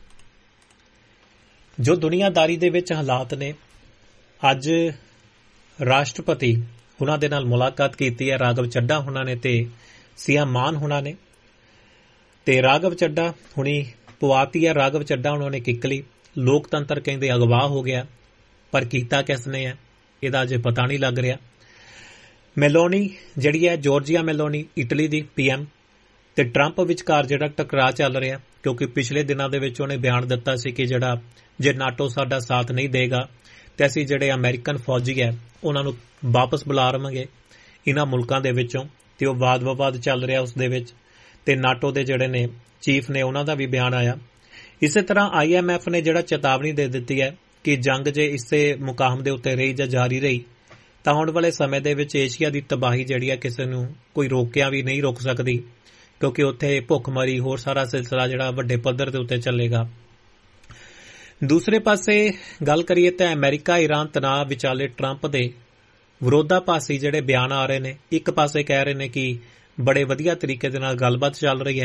ਜੋ ਦੁਨੀਆਦਾਰੀ ਦੇ ਵਿੱਚ ਹਾਲਾਤ ਨੇ, ਅੱਜ ਰਾਸ਼ਟਰਪਤੀ ਉਹਨਾਂ ਦੇ ਨਾਲ ਮੁਲਾਕਾਤ ਕੀਤੀ ਹੈ ਰਾਘਵ ਚੱਡਾ ਉਹਨਾਂ ਨੇ ਤੇ ਸੀਐਮ ਮਾਨ ਉਹਨਾਂ ਨੇ। ਤੇ ਰਾਘਵ ਚੱਡਾ ਹੁਣੀ ਪਵਾਤੀ ਹੈ, ਰਾਘਵ ਚੱਡਾ ਉਹਨਾਂ ਨੇ ਕਿੱਕਲੀ। ਲੋਕਤੰਤਰ ਕਹਿੰਦੇ ਅਗਵਾ ਹੋ ਗਿਆ, ਪਰ ਕੀਤਾ ਕਿਸ ਨੇ ਹੈ ਇਹਦਾ ਅਜੇ ਪਤਾ ਨਹੀਂ ਲੱਗ ਰਿਹਾ। ਮੈਲੋਨੀ ਜਿਹੜੀ ਹੈ ਜੋਰਜੀਆ ਮੈਲੋਨੀ ਇਟਲੀ ਦੀ ਪੀਐਮ ਤੇ ਟਰੰਪ ਵਿਚਕਾਰ ਜਿਹੜਾ ਟਕਰਾਅ ਚੱਲ ਰਿਹਾ, ਕਿਉਂਕਿ ਪਿਛਲੇ ਦਿਨਾਂ ਦੇ ਵਿੱਚ ਉਹਨੇ ਬਿਆਨ ਦਿੱਤਾ ਸੀ ਕਿ ਜਿਹੜਾ ਜੇ ਨਾਟੋ ਸਾਡਾ ਸਾਥ ਨਹੀਂ ਦੇਗਾ ਤੇ ਅਸੀਂ ਜਿਹੜੇ ਅਮਰੀਕਨ ਫੌਜੀ ਹੈ ਉਹਨਾਂ ਨੂੰ ਵਾਪਸ ਬੁਲਾ ਰਵਾਂਗੇ ਇਹਨਾਂ ਮੁਲਕਾਂ ਦੇ ਵਿੱਚੋਂ। ਤੇ ਉਹ ਵਾਦ ਵਿਵਾਦ ਚੱਲ ਰਿਹਾ ਉਸ ਦੇ ਵਿੱਚ ਤੇ ਨਾਟੋ ਦੇ ਜਿਹੜੇ ਨੇ ਚੀਫ ਨੇ ਉਹਨਾਂ ਦਾ ਵੀ ਬਿਆਨ ਆਇਆ। ਇਸੇ ਤਰ੍ਹਾਂ ਆਈ ਐਮ ਐਫ ਨੇ ਜਿਹੜਾ ਚੇਤਾਵਨੀ ਦੇ ਦਿੱਤੀ ਹੈ ਕਿ ਜੰਗ ਜੇ ਇਸੇ ਮੁਕਾਮ ਦੇ ਉੱਤੇ ਰਹੀ ਜਾਂ ਜਾਰੀ ਰਹੀ ਤਾਂ ਆਉਣ ਵਾਲੇ ਸਮੇਂ ਦੇ ਵਿੱਚ ਏਸ਼ੀਆ ਦੀ ਤਬਾਹੀ ਜਿਹੜੀ ਹੈ ਕਿਸੇ ਨੂੰ ਕੋਈ ਰੋਕਿਆ ਵੀ ਨਹੀਂ ਰੋਕ ਸਕਦੀ, ਕਿਉਂਕਿ ਉੱਥੇ ਭੁੱਖਮਰੀ ਹੋਰ ਸਾਰਾ ਸਿਲਸਿਲਾ ਜਿਹੜਾ ਵੱਡੇ ਪੱਧਰ ਦੇ ਉੱਤੇ ਚੱਲੇਗਾ। ਦੂਸਰੇ ਪਾਸੇ ਗੱਲ ਕਰੀਏ ਤਾਂ ਅਮਰੀਕਾ ਈਰਾਨ ਤਣਾਅ ਵਿਚਾਲੇ ਟਰੰਪ ਦੇ ਵਿਰੋਧਾਭਾਸੀ ਜਿਹੜੇ ਬਿਆਨ ਆ ਰਹੇ ਨੇ। ਇੱਕ ਪਾਸੇ ਕਹਿ ਰਹੇ ਨੇ ਕਿ ਬੜੇ ਵਧੀਆ ਤਰੀਕੇ ਦੇ ਨਾਲ ਗੱਲਬਾਤ ਚੱਲ ਰਹੀ ਹੈ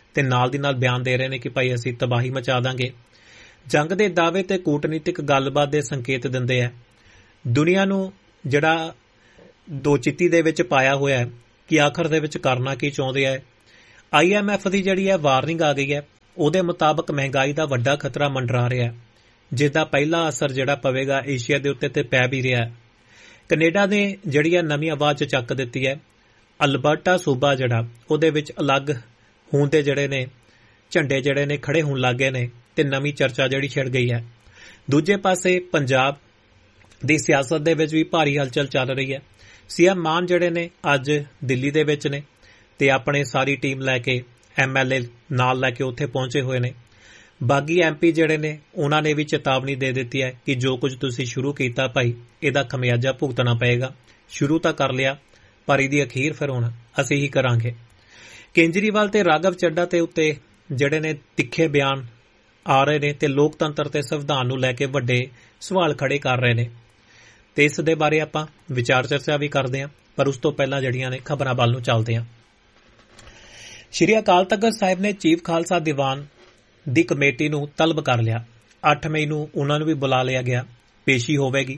ਤੇ ਨਾਲ ਦੀ ਨਾਲ ਬਿਆਨ ਦੇ ਰਹੇ ਨੇ ਕਿ ਭਾਈ ਅਸੀਂ ਤਬਾਹੀ ਮਚਾ ਦਾਂਗੇ। ਜੰਗ ਦੇ ਦਾਅਵੇ ਤੇ ਕੂਟਨੀਤਿਕ ਗੱਲਬਾਤ ਦੇ ਸੰਕੇਤ ਦਿੰਦੇ ਹੈ। ਦੁਨੀਆ ਨੂੰ ਜਿਹੜਾ ਦੋ ਚਿੱਤੀ ਦੇ ਵਿੱਚ ਪਾਇਆ ਹੋਇਆ ਹੈ ਕਿ ਆਖਰ ਦੇ ਵਿੱਚ ਕਰਨਾ ਕੀ ਚਾਹੁੰਦੇ ਹੈ। ਆਈ ਐਮ ਐਫ ਦੀ ਜਿਹੜੀ ਹੈ ਵਾਰਨਿੰਗ ਆ ਗਈ ਹੈ। ਉਹਦੇ ਮੁਤਾਬਕ ਮਹਿੰਗਾਈ ਦਾ ਵੱਡਾ ਖਤਰਾ ਮੰਡਰਾ ਰਿਹਾ ਹੈ, ਜਿਸ ਦਾ ਪਹਿਲਾ ਅਸਰ ਜਿਹੜਾ ਪਵੇਗਾ ਏਸ਼ੀਆ ਦੇ ਉੱਤੇ ਤੇ ਪੈ ਵੀ ਰਿਹਾ ਹੈ। ਕੈਨੇਡਾ ਨੇ ਜਿਹੜੀ ਹੈ ਨਵੀਂ ਆਵਾਜ਼ ਚੱਕ ਦਿੱਤੀ ਹੈ। ਅਲਬਰਟਾ ਸੂਬਾ ਜਿਹੜਾ ਉਹਦੇ ਵਿੱਚ ਅਲੱਗ ਹੋਣ ਦੇ ਜਿਹੜੇ ਨੇ ਝੰਡੇ ਜਿਹੜੇ ਨੇ ਖੜੇ ਹੋਣ ਲੱਗ ਗਏ ਨੇ ਤੇ ਨਵੀਂ ਚਰਚਾ ਜਿਹੜੀ ਛਿੜ ਗਈ ਹੈ। ਦੂਜੇ ਪਾਸੇ ਪੰਜਾਬ ਦੀ ਸਿਆਸਤ ਦੇ ਵਿੱਚ ਵੀ ਭਾਰੀ ਹਲਚਲ ਚੱਲ ਰਹੀ ਹੈ। ਸੀਐਮ ਮਾਨ ਜਿਹੜੇ ਨੇ ਅੱਜ ਦਿੱਲੀ ਦੇ ਵਿੱਚ ਨੇ ਤੇ ਆਪਣੇ ਸਾਰੀ ਟੀਮ ਲੈ ਕੇ ਐਮ ਐਲ ਏ ਨਾਲ ਲੈ ਕੇ ਉੱਥੇ ਪਹੁੰਚੇ ਹੋਏ ਨੇ। ਬਾਗੀ ਐਮ ਪੀ ਜਿਹੜੇ ਨੇ ਉਹਨਾਂ ਨੇ ਵੀ ਚੇਤਾਵਨੀ ਦੇ ਦਿੱਤੀ ਹੈ ਕਿ ਜੋ ਕੁਝ ਤੁਸੀਂ ਸ਼ੁਰੂ ਕੀਤਾ ਭਾਈ ਇਹਦਾ ਖਮਿਆਜਾ ਭੁਗਤਣਾ ਪਏਗਾ। ਸ਼ੁਰੂ ਤਾਂ ਕਰ ਲਿਆ ਪਰ ਇਹਦੀ ਅਖੀਰ ਫਿਰ ਹੁਣ ਅਸੀਂ ਹੀ ਕਰਾਂਗੇ। ਕੇਜਰੀਵਾਲ ਤੇ ਰਾਘਵ ਚੱਡਾ ਤੇ ਉੱਤੇ ਜਿਹੜੇ ਨੇ ਤਿੱਖੇ ਬਿਆਨ ਆ ਰਹੇ ਨੇ ਤੇ ਲੋਕਤੰਤਰ ਤੇ ਸੰਵਿਧਾਨ ਨੂੰ ਲੈ ਕੇ ਵੱਡੇ ਸਵਾਲ ਖੜੇ ਕਰ ਰਹੇ ਨੇ ਤੇ ਇਸ ਦੇ ਬਾਰੇ ਆਪਾਂ ਵਿਚਾਰ ਚਰਚਾ ਵੀ ਕਰਦੇ ਹਾਂ। ਪਰ ਉਸ ਤੋਂ ਪਹਿਲਾਂ ਜਿਹੜੀਆਂ ਨੇ ਖਬਰਾਂ ਵੱਲ ਨੂੰ ਚੱਲਦੇ ਹਾਂ। ਸ਼੍ਰੀ ਅਕਾਲ ਤਖਤ ਸਾਹਿਬ ਨੇ ਚੀਫ ਖਾਲਸਾ ਦੀਵਾਨ ਦੀ ਕਮੇਟੀ ਨੂੰ ਤਲਬ ਕਰ ਲਿਆ। ਅੱਠ ਮਈ ਨੂੰ ਉਹਨਾਂ ਨੂੰ ਵੀ ਬੁਲਾ ਲਿਆ ਗਿਆ, ਪੇਸ਼ੀ ਹੋਵੇਗੀ।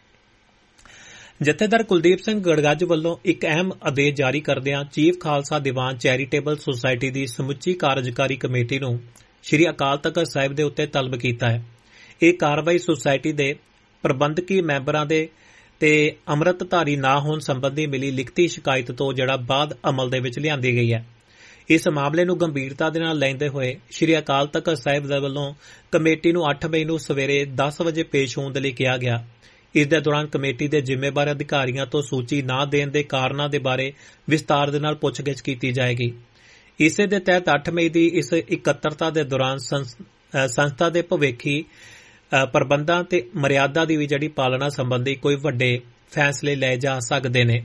ਜਥੇਦਾਰ ਕੁਲਦੀਪ ਸਿੰਘ ਗੜਗੱਜ ਵੱਲੋਂ ਇੱਕ ਅਹਿਮ ਆਦੇਸ਼ ਜਾਰੀ ਕਰਦਿਆਂ chief Khalsa Diwan charitable society ਦੀ ਸਮੁੱਚੀ ਕਾਰਜਕਾਰੀ ਕਮੇਟੀ ਨੂੰ ਸ਼੍ਰੀ ਅਕਾਲ ਤਖਤ ਸਾਹਿਬ ਦੇ ਉੱਤੇ ਤਲਬ ਕੀਤਾ ਹੈ। ਇਹ ਕਾਰਵਾਈ ਸੁਸਾਇਟੀ ਦੇ ਪ੍ਰਬੰਧਕੀ ਮੈਂਬਰਾਂ ਦੇ ਤੇ ਅੰਮ੍ਰਿਤਧਾਰੀ ਨਾ ਹੋਣ ਸੰਬੰਧੀ ਮਿਲੀ ਲਿਖਤੀ ਸ਼ਿਕਾਇਤ ਤੋਂ ਜਿਹੜਾ ਬਾਅਦ ਅਮਲ ਦੇ ਵਿੱਚ ਲਿਆਂਦੀ ਗਈ ਹੈ। ਇਸ ਮਾਮਲੇ ਨੂੰ ਗੰਭੀਰਤਾ ਦੇ ਨਾਲ ਲੈਂਦੇ ਹੋਏ ਸ਼੍ਰੀ ਅਕਾਲ ਤਖਤ ਸਾਹਿਬ ਦੇ ਵੱਲੋਂ ਕਮੇਟੀ ਨੂੰ ਅੱਠ ਮਈ ਨੂੰ ਸਵੇਰੇ ਦਸ ਵਜੇ ਪੇਸ਼ ਹੋਣ ਦੇ ਲਈ ਕਿਹਾ ਗਿਆ। ਇਸ ਦੇ ਦੌਰਾਨ ਕਮੇਟੀ ਦੇ ਜ਼ਿੰਮੇਵਾਰ ਅਧਿਕਾਰੀਆਂ ਤੋਂ ਸੂਚੀ ਨਾ ਦੇਣ ਦੇ ਕਾਰਨਾਂ ਦੇ ਬਾਰੇ ਵਿਸਤਾਰ ਦੇ ਨਾਲ ਪੁੱਛਗਿੱਛ ਕੀਤੀ ਜਾਏਗੀ। ਇਸੇ ਦੇ ਤਹਿਤ ਅੱਠ ਮਈ ਦੀ ਇਸ ਇਕੱਤਰਤਾ ਦੇ ਦੌਰਾਨ ਸੰਸਥਾ ਦੇ ਭਵਿੱਖੀ ਪ੍ਰਬੰਧਾਂ ਤੇ ਮਰਿਆਦਾ ਦੀ ਵੀ ਜਿਹੜੀ ਪਾਲਣਾ ਸੰਬੰਧੀ ਕੋਈ ਵੱਡੇ ਫੈਸਲੇ ਲਏ ਜਾ ਸਕਦੇ ਨੇ।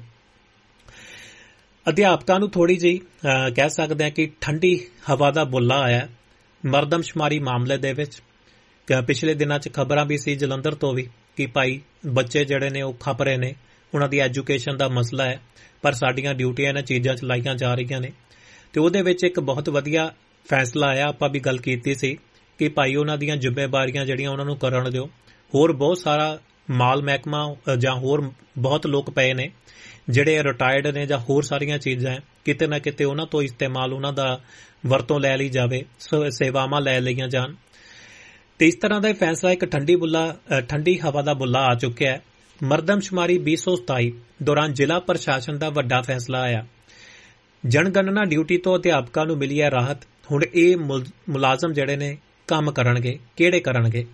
ਅਧਿਆਪਕਾਂ ਨੂੰ ਥੋੜੀ ਜਿਹੀ ਕਹਿ ਸਕਦੇ ਹਾਂ ਕਿ ਠੰਡੀ ਹਵਾ ਦਾ ਬੁੱਲਾ ਆਇਆ ਮਰਦਮਸ਼ੁਮਾਰੀ ਮਾਮਲੇ ਦੇ ਵਿੱਚ। ਪਿਛਲੇ ਦਿਨਾਂ 'ਚ ਖਬਰਾਂ ਵੀ ਸੀ ਜਲੰਧਰ ਤੋਂ ਵੀ ਕਿ ਭਾਈ ਬੱਚੇ ਜਿਹੜੇ ਨੇ ਉਹ ਖਪ ਰਹੇ ਨੇ, ਉਹਨਾਂ ਦੀ ਐਜੂਕੇਸ਼ਨ ਦਾ ਮਸਲਾ ਹੈ ਪਰ ਸਾਡੀਆਂ ਡਿਊਟੀਆਂ ਇਹਨਾਂ ਚੀਜ਼ਾਂ 'ਚ ਲਾਈਆਂ ਜਾ ਰਹੀਆਂ ਨੇ। ਤੇ ਉਹਦੇ ਵਿੱਚ ਇੱਕ ਬਹੁਤ ਵਧੀਆ ਫੈਸਲਾ ਆਇਆ। ਆਪਾਂ ਵੀ ਗੱਲ ਕੀਤੀ ਸੀ ਕਿ ਭਾਈ ਉਹਨਾਂ ਦੀਆਂ ਜ਼ਿੰਮੇਵਾਰੀਆਂ ਜਿਹੜੀਆਂ ਉਹਨਾਂ ਨੂੰ ਕਰਨ ਦਿਓ। ਹੋਰ ਬਹੁਤ ਸਾਰਾ ਮਾਲ ਮਹਿਕਮਾ ਜਾਂ ਹੋਰ ਬਹੁਤ ਲੋਕ ਪਏ ਨੇ ਜਿਹੜੇ ਰਿਟਾਇਰਡ ਨੇ ਜਾਂ ਹੋਰ ਸਾਰੀਆਂ ਚੀਜ਼ਾਂ ਕਿਤੇ ਨਾ ਕਿਤੇ ਉਹਨਾਂ ਤੋਂ ਇਸਤੇਮਾਲ ਉਹਨਾਂ ਦਾ ਵਰਤੋਂ ਲੈ ਲਈ ਜਾਵੇ, ਸੇਵਾਵਾਂ ਲੈ ਲਈਆਂ ਜਾਣ। ਤੇ ਇਸ ਤਰ੍ਹਾਂ ਦਾ ਫੈਸਲਾ ਇੱਕ ਠੰਡੀ ਬੁੱਲਾ ਠੰਡੀ ਹਵਾ ਦਾ ਬੁੱਲਾ ਆ ਚੁੱਕਿਆ ਹੈ। ਮਰਦਮਸ਼ੁਮਾਰੀ ਵੀਹ ਸੌ ਸਤਾਈ ਦੌਰਾਨ ਜ਼ਿਲ੍ਹਾ ਪ੍ਰਸ਼ਾਸਨ ਦਾ ਵੱਡਾ ਫੈਸਲਾ ਆਇਆ। ਜਨਗਣਨਾ ਡਿਊਟੀ ਤੋਂ ਅਧਿਆਪਕਾਂ ਨੂੰ ਮਿਲੀ ਹੈ ਰਾਹਤ। ਹੁਣ ਇਹ ਮੁਲਾਜ਼ਮ ਜਿਹੜੇ ਨੇ ਕੰਮ ਕਰਨਗੇ, ਕਿਹੜੇ ਕਰਨਗੇ?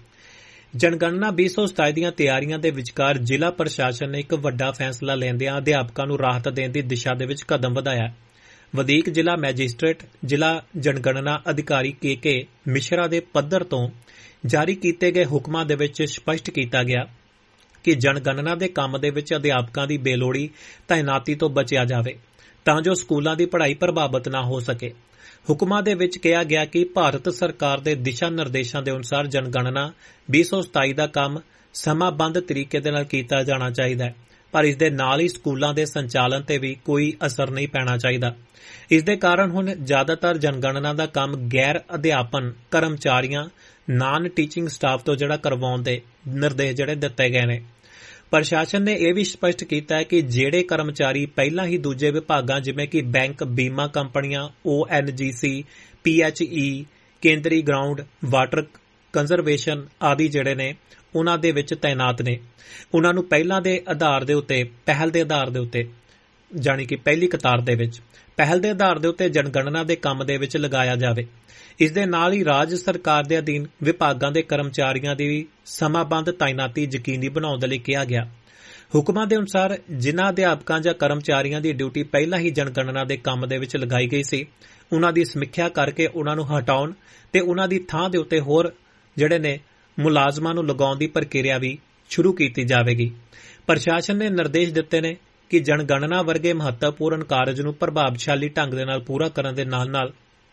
ਜਨਗਣਨਾ ਵੀਹ ਸੌ ਸਤਾਈ ਦੀਆਂ ਤਿਆਰੀਆਂ ਦੇ ਵਿਚਕਾਰ ਜ਼ਿਲ੍ਹਾ ਪ੍ਰਸ਼ਾਸਨ ਨੇ ਇੱਕ ਵੱਡਾ ਫੈਸਲਾ ਲੈਂਦਿਆਂ ਅਧਿਆਪਕਾਂ ਨੂੰ ਰਾਹਤ ਦੇਣ ਦੀ ਦਿਸ਼ਾ ਦੇ ਵਿੱਚ ਕਦਮ ਵਧਾਇਆ। ਵਧੀਕ ਜ਼ਿਲ੍ਹਾ ਮੈਜਿਸਟ੍ਰੇਟ ਜ਼ਿਲ੍ਹਾ ਜਨਗਣਨਾ ਅਧਿਕਾਰੀ ਕੇ ਕੇ ਮਿਸ਼ਰਾ ਦੇ ਪੱਧਰ ਤੋਂ ਜਾਰੀ ਕੀਤੇ ਗਏ ਹੁਕਮਾਂ ਦੇ ਵਿੱਚ ਸਪਸ਼ਟ ਕੀਤਾ ਗਿਆ ਕਿ ਜਨਗਣਨਾ ਦੇ ਕੰਮ ਦੇ ਵਿੱਚ ਅਧਿਆਪਕਾਂ ਦੀ ਬੇਲੋੜੀ ਤਾਇਨਾਤੀ ਤੋਂ ਬਚਿਆ ਜਾਵੇ ਤਾਂ ਜੋ ਸਕੂਲਾਂ ਦੀ ਪੜ੍ਹਾਈ ਪ੍ਰਭਾਵਿਤ ਨਾ ਹੋ ਸਕੇ। ਹੁਕਮਾਂ ਦੇ ਵਿੱਚ ਕਿਹਾ ਗਿਆ ਕਿ ਭਾਰਤ ਸਰਕਾਰ ਦੇ ਦਿਸ਼ਾ ਨਿਰਦੇਸ਼ਾਂ ਦੇ ਅਨੁਸਾਰ ਜਨਗਣਨਾ ਵੀਹ ਸੌ ਸਤਾਈ ਦਾ ਕੰਮ ਸਮਾਂਬੱਧ ਤਰੀਕੇ ਦੇ ਨਾਲ ਕੀਤਾ ਜਾਣਾ ਚਾਹੀਦਾ ਹੈ ਪਰ ਇਸ ਦੇ ਨਾਲ ਹੀ ਸਕੂਲਾਂ ਦੇ ਸੰਚਾਲਨ ਤੇ ਵੀ ਕੋਈ ਅਸਰ ਨਹੀਂ ਪੈਣਾ ਚਾਹੀਦਾ। ਇਸ ਦੇ ਕਾਰਨ ਹੁਣ ਜ਼ਿਆਦਾਤਰ ਜਨਗਣਨਾ ਦਾ ਕੰਮ ਗੈਰ ਅਧਿਆਪਨ ਕਰਮਚਾਰੀਆਂ ਨਾਨ ਟੀਚਿੰਗ ਸਟਾਫ ਤੋਂ ਜਿਹੜਾ ਕਰਵਾਉਣ ਦੇ ਨਿਰਦੇਸ਼ ਜਿਹੜੇ ਦਿੱਤੇ ਗਏ ਨੇ। ਪ੍ਰਸ਼ਾਸਨ ਨੇ ਇਹ ਵੀ ਸਪਸ਼ਟ ਕੀਤਾ ਹੈ ਕਿ ਜਿਹੜੇ ਕਰਮਚਾਰੀ ਪਹਿਲਾਂ ਹੀ ਦੂਜੇ ਵਿਭਾਗਾਂ ਜਿਵੇਂ ਕਿ ਬੈਂਕ, ਬੀਮਾ ਕੰਪਨੀਆਂ, ਓ ਐਨ ਜੀ ਸੀ, ਪੀ ਐਚ ਈ, ਕੇਂਦਰੀ ਗਰਾਊਂਡ ਵਾਟਰ ਕੰਜ਼ਰਵੇਸ਼ਨ ਆਦਿ ਜਿਹੜੇ ਨੇ ਉਹਨਾਂ ਦੇ ਵਿੱਚ ਤਾਇਨਾਤ ਨੇ, ਉਹਨਾਂ ਨੂੰ ਪਹਿਲਾਂ ਦੇ ਆਧਾਰ ਦੇ ਉੱਤੇ ਪਹਿਲ ਦੇ ਆਧਾਰ ਦੇ ਉੱਤੇ ਜਾਣੀ ਕਿ ਪਹਿਲੀ ਕਤਾਰ ਦੇ ਵਿੱਚ ਪਹਿਲ ਦੇ ਆਧਾਰ ਦੇ ਉੱਤੇ ਜਨਗਣਨਾ ਦੇ ਕੰਮ ਦੇ ਵਿੱਚ ਲਗਾਇਆ ਜਾਵੇ। ਇਸ ਦੇ ਨਾਲ ਹੀ ਰਾਜ ਸਰਕਾਰ ਦੇ ਅਧੀਨ ਵਿਭਾਗਾਂ ਦੇ ਕਰਮਚਾਰੀਆਂ ਦੀ ਵੀ ਸਮਾਂਬੱਧ ਤਾਇਨਾਤੀ ਯਕੀਨੀ ਬਣਾਉਣ ਦੇ ਲਈ ਕਿਹਾ ਗਿਆ। ਹੁਕਮਾਂ ਦੇ ਅਨੁਸਾਰ ਜਿਨ੍ਹਾਂ ਅਧਿਆਪਕਾਂ ਜਾਂ ਕਰਮਚਾਰੀਆਂ ਦੀ ਡਿਊਟੀ ਪਹਿਲਾਂ ਹੀ ਜਨਗਣਨਾ ਦੇ ਕੰਮ ਦੇ ਵਿੱਚ ਲਗਾਈ ਗਈ ਸੀ ਉਹਨਾਂ ਦੀ ਸਮੀਖਿਆ ਕਰਕੇ ਉਹਨਾਂ ਨੂੰ ਹਟਾਉਣ ਤੇ ਉਹਨਾਂ ਦੀ ਥਾਂ ਦੇ ਉੱਤੇ ਹੋਰ ਜਿਹੜੇ ਨੇ ਮੁਲਾਜ਼ਮਾਂ ਨੂੰ ਲਗਾਉਣ ਦੀ ਪ੍ਰਕਿਰਿਆ ਵੀ ਸ਼ੁਰੂ ਕੀਤੀ ਜਾਵੇਗੀ। ਪ੍ਰਸ਼ਾਸਨ ਨੇ ਨਿਰਦੇਸ਼ ਦਿੱਤੇ ਨੇ ਕਿ ਜਨਗਣਨਾ ਵਰਗੇ ਮਹੱਤਵਪੂਰਨ ਕਾਰਜ ਨੂੰ ਪ੍ਰਭਾਵਸ਼ਾਲੀ ਢੰਗ ਦੇ ਨਾਲ ਪੂਰਾ ਕਰਨ ਦੇ ਨਾਲ ਨਾਲ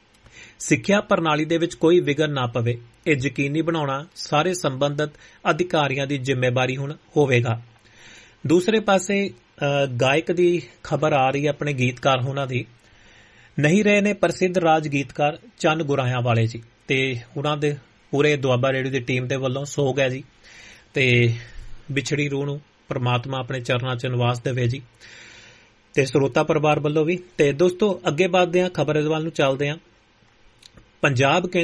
ਸਿੱਖਿਆ ਪ੍ਰਣਾਲੀ ਦੇ ਵਿੱਚ ਕੋਈ ਵਿਘਨ ਨਾ ਪਵੇ। ਇਹ ਯਕੀਨੀ ਬਣਾਉਣਾ ਸਾਰੇ ਸੰਬੰਧਿਤ ਅਧਿਕਾਰੀਆਂ ਦੀ ਜ਼ਿੰਮੇਵਾਰੀ ਹੁਣ ਹੋਵੇਗਾ। ਦੂਸਰੇ ਪਾਸੇ ਗਾਇਕ ਦੀ ਖਬਰ ਆ ਰਹੀ ਹੈ ਆਪਣੇ ਗੀਤਕਾਰ ਹੋਣਾ ਦੀ ਨਹੀਂ ਰਹੇ ਨੇ ਪ੍ਰਸਿੱਧ ਰਾਜ ਗੀਤਕਾਰ ਚੰਨ ਗੁਰਾਇਆ ਵਾਲੇ ਜੀ, ਤੇ ਉਹਨਾਂ ਦੇ ਪੂਰੇ ਦੁਆਬਾ ਰੇਡੀਓ ਦੀ ਟੀਮ ਦੇ ਵੱਲੋਂ ਸੋਗ ਹੈ ਜੀ, ਤੇ ਵਿਛੜੀ ਰੂਹ ਨੂੰ ਪਰਮਾਤਮਾ ਆਪਣੇ ਚਰਨਾਂ 'ਚ ਨਿਵਾਸ ਦੇਵੇ ਜੀ, ਤੇ ਸਰੋਤਾ ਪਰਿਵਾਰ ਵੱਲੋਂ ਵੀ। ਤੇ ਦੋਸਤੋ ਅੱਗੇ ਵੱਧਦੇ ਹਾਂ, ਖਬਰ ਵੱਲ ਨੂੰ ਚੱਲਦੇ ਹਾਂ। ਪੰਜਾਬ